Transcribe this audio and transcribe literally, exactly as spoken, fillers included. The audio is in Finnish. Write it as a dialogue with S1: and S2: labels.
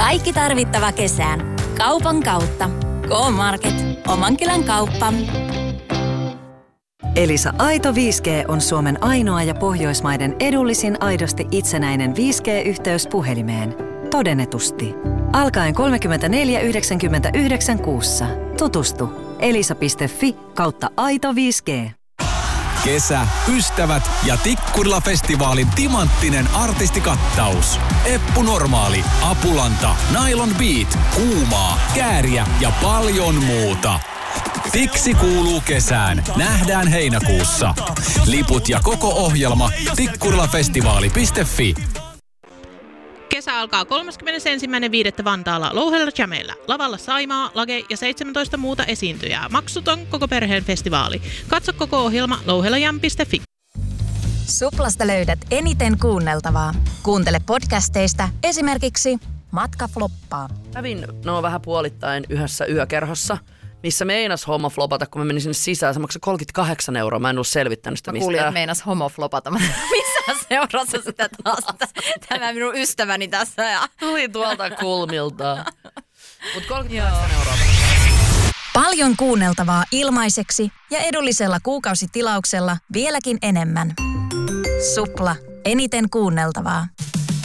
S1: Kaikki tarvittava kesään. Kaupan kautta. K-Market. Oman kylän kauppa.
S2: Elisa Aito viisi G on Suomen ainoa ja Pohjoismaiden edullisin aidosti itsenäinen viisi G-yhteys puhelimeen. Todennetusti. Alkaen kolmekymmentäneljä yhdeksänkymmentäyhdeksän kuussa. Tutustu. elisa piste fi kautta aito viisi G.
S3: Kesä, ystävät ja Tikkurila-festivaalin timanttinen artistikattaus. Eppu Normaali, Apulanta, Nylon Beat, Kuumaa, Kääriä ja paljon muuta. Tiksi kuuluu kesään. Nähdään heinäkuussa. Liput ja koko ohjelma tikkurilafestivaali piste fi.
S4: Kesä alkaa kolmaskymmenesensimmäinen viidettä Vantaalla Louhella Jameillä. Lavalla Saimaa, Lage ja seitsemäntoista muuta esiintyjää. Maksuton koko perheen festivaali. Katso koko ohjelma louhelajam piste fi.
S5: Suplasta löydät eniten kuunneltavaa. Kuuntele podcasteista esimerkiksi Matka floppaa.
S6: Kävin no vähän puolittain yhdessä yökerhossa, missä meinas homo flopata, kun mä menin sinne sisään. Se maksoi kolmekymmentäkahdeksan euroa. Mä en ollut selvittänyt sitä
S7: mä
S6: mistään.
S7: Mä kuulin, että meinas homo flopata. Missä seurassa sitä taas? Tämä minun ystäväni tässä. Ja...
S6: Tuli tuolta kulmilta. Mut kolmekymmentäkahdeksan euroa.
S5: Paljon kuunneltavaa ilmaiseksi ja edullisella kuukausitilauksella vieläkin enemmän. Supla. Eniten kuunneltavaa.